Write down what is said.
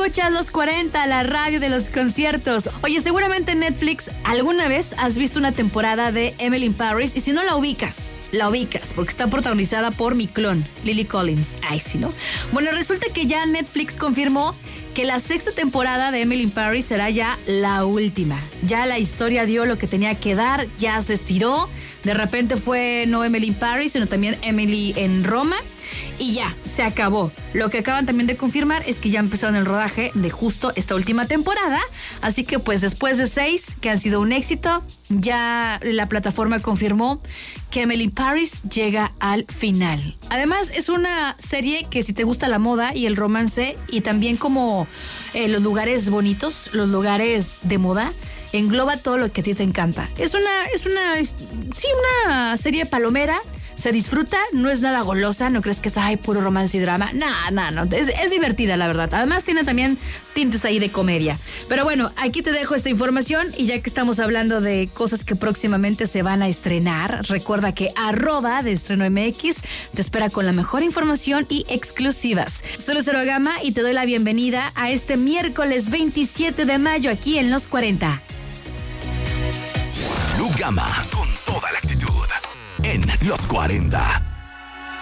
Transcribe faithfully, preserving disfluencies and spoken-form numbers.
escuchas Los cuarenta, la radio de los conciertos. Oye, seguramente en Netflix alguna vez has visto una temporada de Emily in Paris y si no la ubicas, la ubicas porque está protagonizada por mi clon, Lily Collins. Ay, sí, ¿no? Bueno, resulta que ya Netflix confirmó que la sexta temporada de Emily in Paris será ya la última. Ya la historia dio lo que tenía que dar, ya se estiró. De repente fue no Emily in Paris, sino también Emily en Roma. Y ya, se acabó. Lo que acaban también de confirmar es que ya empezaron el rodaje de justo esta última temporada. Así que pues después de seis, que han sido un éxito, ya la plataforma confirmó que Emily in Paris llega al final. Además, es una serie que si te gusta la moda y el romance y también como eh, los lugares bonitos, los lugares de moda, engloba todo lo que a ti te encanta. Es una, es una, es, sí, una serie palomera. Se disfruta, no es nada golosa, no crees que es ay, puro romance y drama. No, no, no, es, es divertida la verdad. Además tiene también tintes ahí de comedia. Pero bueno, aquí te dejo esta información y ya que estamos hablando de cosas que próximamente se van a estrenar, recuerda que arroba de Estreno M X te espera con la mejor información y exclusivas. Soy Lucero Gama y te doy la bienvenida a este miércoles veintisiete de mayo aquí en Los cuarenta. Lu Gama con toda la actitud en Los cuarenta.